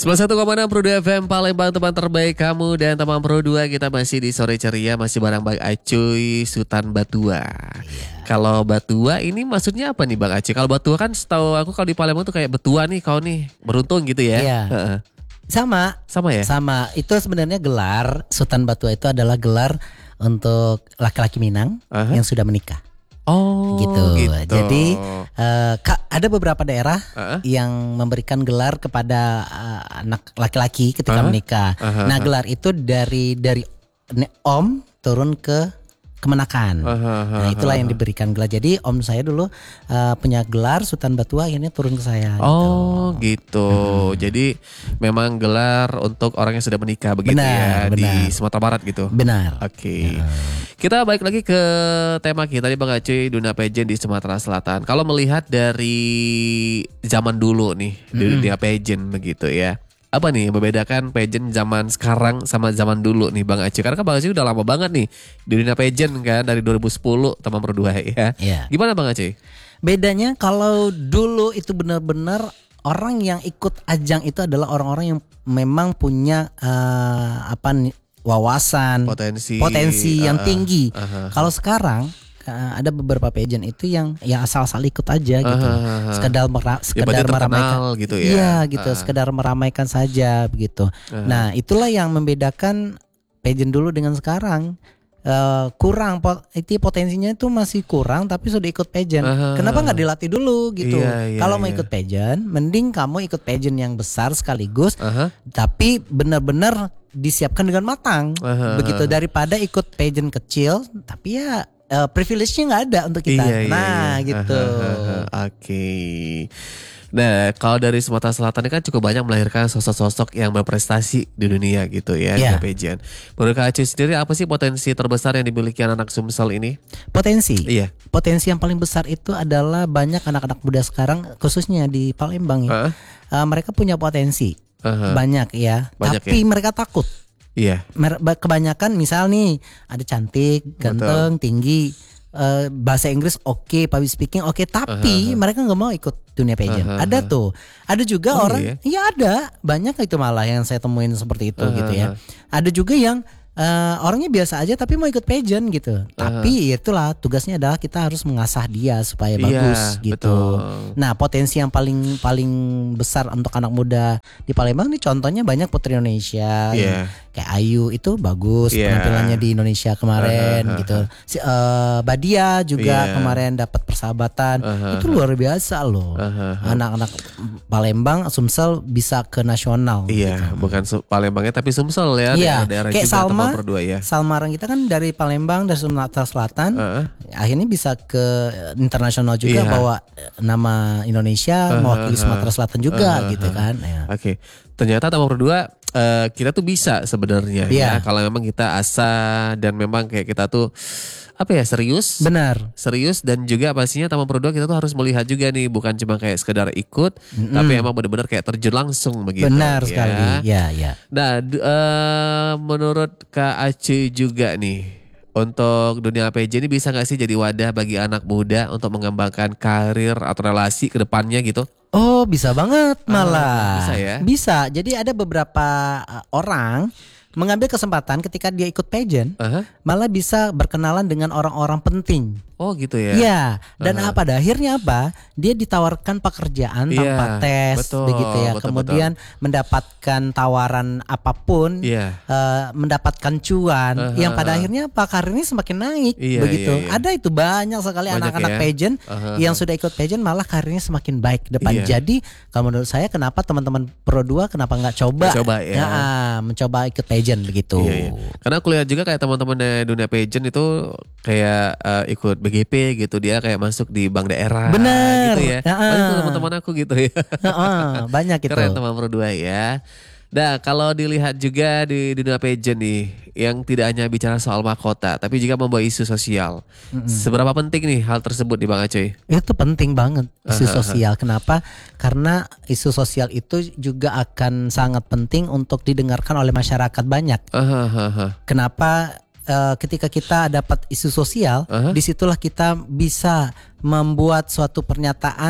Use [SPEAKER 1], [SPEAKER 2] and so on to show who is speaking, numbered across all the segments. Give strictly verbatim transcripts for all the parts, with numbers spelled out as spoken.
[SPEAKER 1] sembilan puluh satu koma enam Pro dua F M Palembang, teman terbaik kamu dan teman Pro dua. Kita masih di sore ceria, masih bareng Bang Acuy Sultan Batua. Yeah. Kalau Batua ini maksudnya apa nih Bang Acuy? Kalau Batua kan setahu aku kalau di Palembang tuh kayak Betua nih, kau nih beruntung gitu ya.
[SPEAKER 2] Iya.
[SPEAKER 1] Uh-uh.
[SPEAKER 2] Sama.
[SPEAKER 1] Sama ya?
[SPEAKER 2] Sama. Itu sebenarnya gelar Sultan Batua itu adalah gelar untuk laki-laki Minang uh-huh. yang sudah menikah.
[SPEAKER 1] Oh
[SPEAKER 2] gitu.
[SPEAKER 1] gitu.
[SPEAKER 2] Jadi uh, ada beberapa daerah
[SPEAKER 1] uh-huh.
[SPEAKER 2] yang memberikan gelar kepada uh, anak laki-laki ketika uh-huh. menikah. Uh-huh. Nah gelar itu dari dari om turun ke kemenakan. Uh-huh. Nah itulah yang diberikan gelar. Jadi om saya dulu uh, punya gelar Sultan Batua, akhirnya turun ke saya.
[SPEAKER 1] Oh gitu. gitu.
[SPEAKER 2] Hmm.
[SPEAKER 1] Jadi memang gelar untuk orang yang sudah menikah begitu
[SPEAKER 2] benar,
[SPEAKER 1] ya
[SPEAKER 2] benar.
[SPEAKER 1] di Sumatera Barat gitu.
[SPEAKER 2] Benar.
[SPEAKER 1] Oke. Okay.
[SPEAKER 2] Ya.
[SPEAKER 1] Kita balik lagi ke tema kita tadi Bang Acuy, dunia pageant di Sumatera Selatan. Kalau melihat dari zaman dulu nih mm-hmm. di dunia pageant begitu ya. Apa nih yang membedakan pageant zaman sekarang sama zaman dulu nih Bang Acuy? Karena kan Bang Acuy udah lama banget nih di dunia pageant kan dari dua ribu sepuluh teman berdua ya.
[SPEAKER 2] Yeah.
[SPEAKER 1] Gimana Bang Acuy?
[SPEAKER 2] Bedanya kalau dulu itu benar-benar orang yang ikut ajang itu adalah orang-orang yang memang punya uh, apa nih wawasan,
[SPEAKER 1] potensi,
[SPEAKER 2] potensi yang
[SPEAKER 1] uh,
[SPEAKER 2] tinggi.
[SPEAKER 1] Uh, uh, uh.
[SPEAKER 2] Kalau sekarang uh, ada beberapa pageant itu yang yang asal-asal ikut aja gitu,
[SPEAKER 1] uh, uh, uh.
[SPEAKER 2] sekedar mera- sekedar
[SPEAKER 1] ya,
[SPEAKER 2] meramaikan,
[SPEAKER 1] gitu ya.
[SPEAKER 2] Iya gitu,
[SPEAKER 1] uh.
[SPEAKER 2] sekedar meramaikan saja begitu. Uh. Nah itulah yang membedakan pageant dulu dengan sekarang. Uh, kurang itu potensinya itu masih kurang tapi sudah ikut pageant. Uh, Kenapa nggak dilatih dulu gitu?
[SPEAKER 1] Iya, iya,
[SPEAKER 2] Kalau mau
[SPEAKER 1] iya.
[SPEAKER 2] ikut pageant, mending kamu ikut pageant yang besar sekaligus,
[SPEAKER 1] uh-huh.
[SPEAKER 2] tapi benar-benar disiapkan dengan matang. Uh-huh. Begitu daripada ikut pageant kecil, tapi ya uh, privilege-nya nggak ada untuk kita.
[SPEAKER 1] Iya, iya,
[SPEAKER 2] nah
[SPEAKER 1] iya.
[SPEAKER 2] gitu.
[SPEAKER 1] Uh-huh. Oke. Okay. Nah, kalau dari Sumatera Selatan ini kan cukup banyak melahirkan sosok-sosok yang berprestasi di dunia gitu ya,
[SPEAKER 2] yeah.
[SPEAKER 1] di pageant. Menurut Kak Acuy sendiri apa sih potensi terbesar yang dimiliki anak-anak Sumsel ini?
[SPEAKER 2] Potensi?
[SPEAKER 1] Iya.
[SPEAKER 2] Potensi yang paling besar itu adalah banyak anak-anak muda sekarang, khususnya di Palembang ya. Uh-huh. Uh, mereka punya potensi, uh-huh. banyak ya, banyak tapi ya? Mereka takut.
[SPEAKER 1] Iya.
[SPEAKER 2] Kebanyakan misal nih ada cantik, ganteng, betul. Tinggi. Uh, bahasa Inggris oke, okay, public speaking oke, okay, tapi uh-huh. mereka nggak mau ikut dunia pageant. Uh-huh. Ada tuh, ada juga oh, orang, iya? ya ada, banyak itu malah yang saya temuin seperti itu uh-huh. gitu ya. Ada juga yang uh, orangnya biasa aja tapi mau ikut pageant gitu. Uh-huh. Tapi itulah tugasnya adalah kita harus mengasah dia supaya yeah, bagus gitu. Betul. Nah potensi yang paling paling besar untuk anak muda di Palembang nih contohnya banyak Putri Indonesia. Yeah. Kayak Ayu itu bagus yeah. penampilannya di Indonesia kemarin uh-huh. gitu. Si uh, Badia juga yeah. kemarin dapat persahabatan. Uh-huh. Itu luar biasa loh. Uh-huh. Anak-anak Palembang, Sumsel bisa ke nasional.
[SPEAKER 1] Iya, gitu. Bukan Palembangnya tapi Sumsel ya.
[SPEAKER 2] Iya.
[SPEAKER 1] Daerah
[SPEAKER 2] kayak
[SPEAKER 1] juga
[SPEAKER 2] Salma,
[SPEAKER 1] berdua, ya.
[SPEAKER 2] Salma kita kan dari Palembang, dari Sumatera Selatan. Uh-huh. Akhirnya bisa ke internasional juga yeah. bawa nama Indonesia, uh-huh. mewakili Sumatera Selatan juga uh-huh. gitu kan. Ya.
[SPEAKER 1] Oke. Okay. Ternyata teman berdua uh, kita tuh bisa sebenarnya yeah. ya kalau memang kita asa dan memang kayak kita tuh apa ya serius.
[SPEAKER 2] Benar.
[SPEAKER 1] Serius dan juga pastinya teman berdua kita tuh harus melihat juga nih bukan cuma kayak sekedar ikut mm-hmm. tapi emang benar-benar kayak terjun langsung begitu.
[SPEAKER 2] Benar
[SPEAKER 1] ya.
[SPEAKER 2] sekali. Ya, ya.
[SPEAKER 1] Nah, d- uh, menurut Kak Acuy juga nih untuk dunia pageant ini bisa gak sih jadi wadah bagi anak muda untuk mengembangkan karir atau relasi ke depannya gitu?
[SPEAKER 2] Oh bisa banget malah.
[SPEAKER 1] Uh, bisa ya?
[SPEAKER 2] Bisa. Jadi ada beberapa uh, orang mengambil kesempatan ketika dia ikut pageant, uh-huh. malah bisa berkenalan dengan orang-orang penting.
[SPEAKER 1] Oh gitu ya?
[SPEAKER 2] Iya. Dan
[SPEAKER 1] uh-huh.
[SPEAKER 2] apa? Akhirnya apa? Dia ditawarkan pekerjaan
[SPEAKER 1] yeah,
[SPEAKER 2] tanpa tes,
[SPEAKER 1] betul,
[SPEAKER 2] begitu ya.
[SPEAKER 1] Betul,
[SPEAKER 2] Kemudian
[SPEAKER 1] betul.
[SPEAKER 2] mendapatkan tawaran apapun, yeah. uh, mendapatkan cuan, uh-huh. yang pada akhirnya apa? Karirnya semakin naik, yeah, begitu. Yeah, yeah. Ada itu banyak sekali banyak anak-anak ya? pageant uh-huh. yang sudah ikut pageant malah karirnya semakin baik ke depan. Yeah. Jadi kalau menurut saya kenapa teman-teman Pro dua kenapa nggak coba?
[SPEAKER 1] Coba ya.
[SPEAKER 2] Ya, mencoba ikut pageant begitu.
[SPEAKER 1] Iya, iya. Karena aku lihat juga kayak teman-teman dari dunia pageant itu kayak uh, ikut B G P gitu, dia kayak masuk di bank daerah.
[SPEAKER 2] Bener.
[SPEAKER 1] Gitu ya. Banyak tuh teman-teman aku gitu ya.
[SPEAKER 2] Banyak itu.
[SPEAKER 1] Keren teman Pro dua ya. Nah kalau dilihat juga di dunia pageant nih, yang tidak hanya bicara soal mahkota, tapi juga membawa isu sosial. Mm-hmm. Seberapa penting nih hal tersebut di Bang Acuy? Itu
[SPEAKER 2] penting banget isu sosial. Kenapa? Karena isu sosial itu juga akan sangat penting untuk didengarkan oleh masyarakat banyak. Kenapa? Uh, ketika kita dapat isu sosial, uh-huh. disitulah kita bisa membuat suatu pernyataan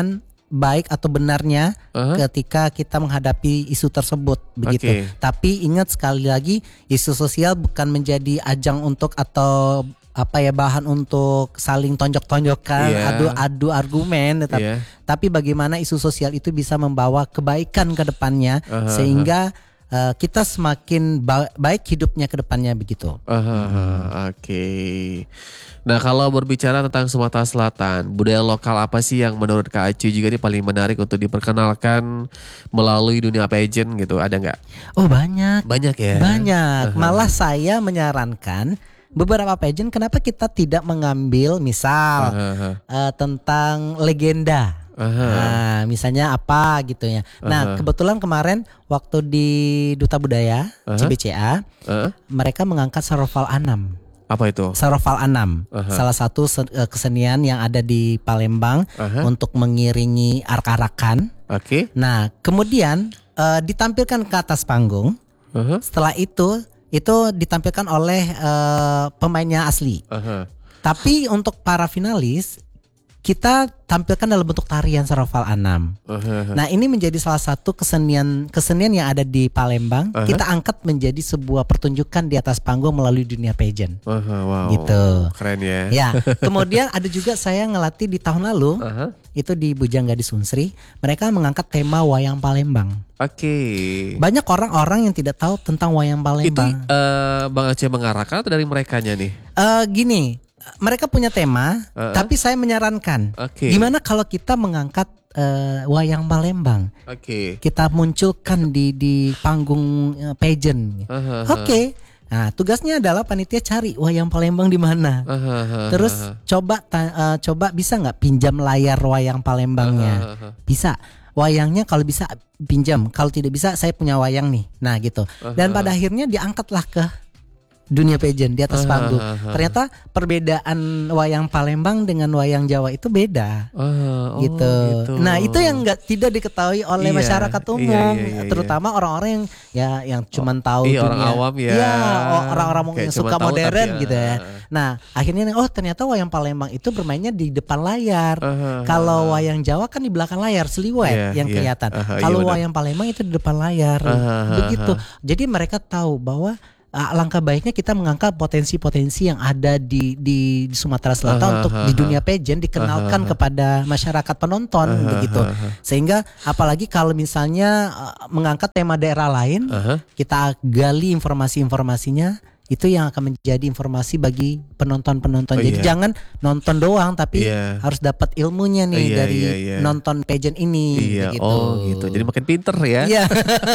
[SPEAKER 2] baik atau benarnya uh-huh. ketika kita menghadapi isu tersebut begitu. Okay. Tapi ingat sekali lagi, isu sosial bukan menjadi ajang untuk atau apa ya bahan untuk saling tonjok-tonjokkan, yeah. adu-adu argumen, tetapi, yeah. tapi bagaimana isu sosial itu bisa membawa kebaikan ke depannya uh-huh. sehingga uh, kita semakin ba- baik hidupnya ke depannya begitu.
[SPEAKER 1] Uh-huh. Hmm. Oke. Okay. Nah, kalau berbicara tentang Sumatera Selatan, budaya lokal apa sih yang menurut Kak Acu juga ini paling menarik untuk diperkenalkan melalui dunia pageant gitu? Ada nggak?
[SPEAKER 2] Oh banyak.
[SPEAKER 1] Banyak ya.
[SPEAKER 2] Banyak. Uh-huh. Malah saya menyarankan beberapa pageant kenapa kita tidak mengambil misal uh-huh. uh, tentang legenda. Uh-huh. Nah, misalnya apa gitu ya. Nah, uh-huh. kebetulan kemarin waktu di Duta Budaya uh-huh. C B C A, uh-huh. mereka mengangkat Sarofal Anam.
[SPEAKER 1] Apa itu?
[SPEAKER 2] Sarofal Anam, uh-huh. salah satu kesenian yang ada di Palembang uh-huh. untuk mengiringi arak-arakan.
[SPEAKER 1] Oke. Okay.
[SPEAKER 2] Nah, kemudian uh, ditampilkan ke atas panggung. Uh-huh. Setelah itu itu ditampilkan oleh uh, pemainnya asli. Uh-huh. Tapi untuk para finalis kita tampilkan dalam bentuk tarian Sarofal Anam. Uh-huh. Nah, ini menjadi salah satu kesenian kesenian yang ada di Palembang. Uh-huh. Kita angkat menjadi sebuah pertunjukan di atas panggung melalui dunia pageant.
[SPEAKER 1] Uh-huh. Wow.
[SPEAKER 2] Gitu.
[SPEAKER 1] Keren ya.
[SPEAKER 2] Ya. Kemudian ada juga saya ngelatih di tahun lalu. Uh-huh. Itu di Bujang Gadis Unsri. Mereka mengangkat tema wayang Palembang.
[SPEAKER 1] Oke. Okay.
[SPEAKER 2] Banyak orang-orang yang tidak tahu tentang wayang Palembang.
[SPEAKER 1] Itu uh, Bang Aceh mengarahkan atau dari merekanya nih?
[SPEAKER 2] Uh, gini. Mereka punya tema, uh-uh. tapi saya menyarankan, okay. gimana kalau kita mengangkat uh, wayang Palembang,
[SPEAKER 1] okay.
[SPEAKER 2] kita munculkan di di panggung uh, pageant, uh-huh. oke. Okay. Nah, tugasnya adalah panitia cari wayang Palembang di mana, uh-huh. terus coba ta- uh, coba bisa nggak pinjam layar wayang Palembangnya, uh-huh. bisa. Wayangnya kalau bisa pinjam, kalau tidak bisa saya punya wayang nih, nah gitu. Uh-huh. Dan pada akhirnya diangkatlah ke dunia pageant di atas panggung. Uh, uh, uh. Ternyata perbedaan wayang Palembang dengan wayang Jawa itu beda. Uh, oh, gitu. gitu. Nah, itu yang enggak tidak diketahui oleh iya, masyarakat umum, iya, iya, iya, terutama orang-orang yang ya yang cuman tahu
[SPEAKER 1] iya,
[SPEAKER 2] dunia.
[SPEAKER 1] Orang awam ya.
[SPEAKER 2] Iya, orang-orang yang suka modern
[SPEAKER 1] tahu,
[SPEAKER 2] gitu ya. Nah, akhirnya oh ternyata wayang Palembang itu bermainnya di depan layar. Uh, uh, Kalau wayang Jawa kan di belakang layar, sliwet yeah, yang yeah. kelihatan. Uh, Kalau iya, wayang Palembang itu di depan layar. Uh, uh, Begitu. Uh, Jadi mereka tahu bahwa alangkah baiknya kita mengangkat potensi-potensi yang ada di di, di Sumatera Selatan uh, untuk uh, di dunia pageant dikenalkan uh, kepada masyarakat penonton uh, begitu. Uh, uh, Sehingga apalagi kalau misalnya uh, mengangkat tema daerah lain, uh, kita gali informasi-informasinya, itu yang akan menjadi informasi bagi penonton-penonton. Oh, Jadi iya. jangan nonton doang, tapi yeah. harus dapat ilmunya nih iya, dari iya, iya. nonton pageant ini.
[SPEAKER 1] Iya.
[SPEAKER 2] Gitu.
[SPEAKER 1] Oh gitu. Jadi makin pinter ya.
[SPEAKER 2] Iya.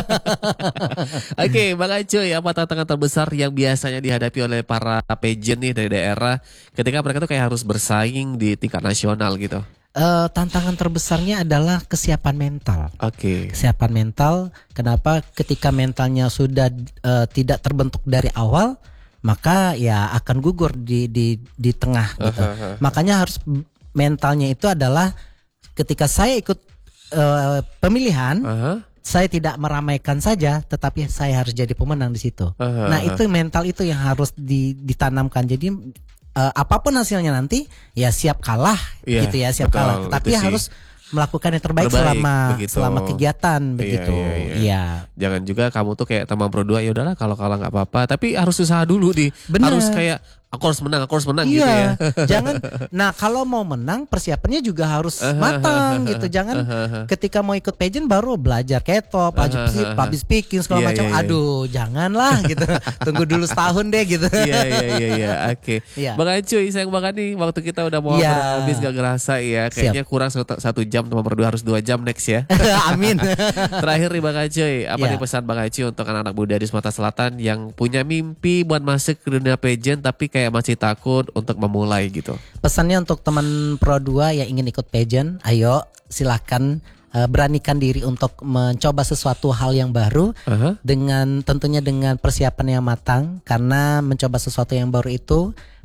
[SPEAKER 1] Oke, okay, Bang Acuy, apa tantangan terbesar yang biasanya dihadapi oleh para pageant nih dari daerah ketika mereka tuh kayak harus bersaing di tingkat nasional gitu?
[SPEAKER 2] Uh, tantangan terbesarnya adalah kesiapan mental.
[SPEAKER 1] Oke. Okay. Kesiapan
[SPEAKER 2] mental. Kenapa? Ketika mentalnya sudah uh, tidak terbentuk dari awal, maka ya akan gugur di di di tengah gitu. Uh-huh. Makanya harus mentalnya itu adalah ketika saya ikut uh, pemilihan, uh-huh. saya tidak meramaikan saja, tetapi saya harus jadi pemenang di situ. Uh-huh. Nah, itu mental itu yang harus di, ditanamkan. Jadi Uh, apapun hasilnya nanti ya siap kalah yeah, gitu ya siap betul, kalah tapi harus melakukan yang terbaik, terbaik selama begitu. selama kegiatan begitu iya, iya, iya. Ya.
[SPEAKER 1] Jangan juga kamu tuh kayak teman pro dua ya udahlah kalau kalah nggak apa-apa tapi harus usaha dulu di
[SPEAKER 2] Bener.
[SPEAKER 1] harus kayak aku harus menang aku harus menang
[SPEAKER 2] iya.
[SPEAKER 1] gitu ya.
[SPEAKER 2] Jangan nah kalau mau menang persiapannya juga harus matang gitu. Jangan ketika mau ikut pageant baru belajar K-pop, public speaking segala yeah, macam. Yeah, yeah. Aduh, janganlah gitu. Tunggu dulu setahun deh gitu.
[SPEAKER 1] Iya iya iya iya. Oke. Bang Acuy, sayang banget nih waktu kita udah mau yeah. habis gak ngerasa ya. Kayaknya Siap. kurang satu, satu jam teman berdua harus dua jam next ya.
[SPEAKER 2] Amin.
[SPEAKER 1] Terakhir nih Bang Acuy, apa yeah. nih pesan Bang Acuy untuk anak-anak muda di Sumatera Selatan yang punya mimpi buat masuk ke dunia pageant tapi kayak masih takut untuk memulai gitu?
[SPEAKER 2] Pesannya untuk teman pro dua yang ingin ikut pageant, ayo silakan uh, beranikan diri untuk mencoba sesuatu hal yang baru uh-huh. dengan tentunya dengan persiapan yang matang karena mencoba sesuatu yang baru itu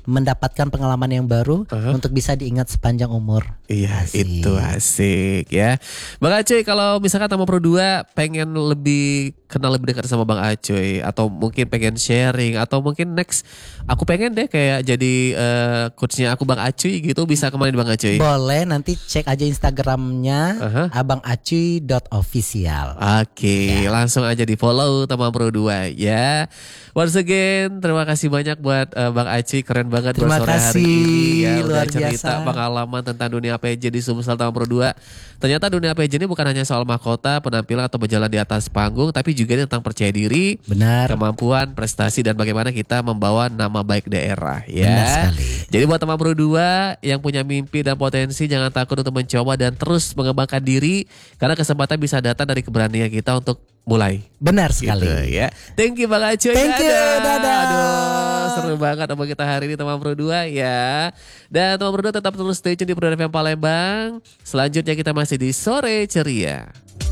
[SPEAKER 2] mendapatkan pengalaman yang baru
[SPEAKER 1] Uh-huh.
[SPEAKER 2] untuk bisa diingat sepanjang umur.
[SPEAKER 1] Iya,
[SPEAKER 2] Asik.
[SPEAKER 1] itu asik ya. Bang Acoy, kalau misalkan Taman Pro dua pengen lebih kenal lebih dekat sama Bang Acoy, atau mungkin pengen sharing, atau mungkin next aku pengen deh kayak jadi uh, coachnya aku Bang Acoy gitu, bisa kemana Bang Acoy?
[SPEAKER 2] Boleh, nanti cek aja Instagramnya
[SPEAKER 1] Uh-huh.
[SPEAKER 2] abangacuy dot official.
[SPEAKER 1] Oke, langsung aja di follow Taman Pro dua ya. Once again, terima kasih banyak buat uh, Bang Acoy, keren banget
[SPEAKER 2] Terima
[SPEAKER 1] buat sore hari
[SPEAKER 2] kasih,
[SPEAKER 1] ini ya. Udah
[SPEAKER 2] luar
[SPEAKER 1] cerita
[SPEAKER 2] biasa.
[SPEAKER 1] pengalaman tentang dunia P J di Sumsel Taman Pro dua. Ternyata dunia P J ini bukan hanya soal mahkota, penampilan atau berjalan di atas panggung, tapi juga tentang percaya diri,
[SPEAKER 2] Benar.
[SPEAKER 1] kemampuan, prestasi, dan bagaimana kita membawa nama baik daerah ya.
[SPEAKER 2] Benar sekali.
[SPEAKER 1] Jadi buat Taman Pro dua yang punya mimpi dan potensi, jangan takut untuk mencoba dan terus mengembangkan diri, karena kesempatan bisa datang dari keberanian kita untuk mulai.
[SPEAKER 2] Benar sekali.
[SPEAKER 1] Gitu, ya. Thank you Bang Acoy.
[SPEAKER 2] Thank you, dadah.
[SPEAKER 1] Aduh, seru banget sama kita hari ini Taman Pro dua ya. Dan Taman Pro dua tetap terus stay tune di Pro F M Palembang. Selanjutnya kita masih di Sore Ceria.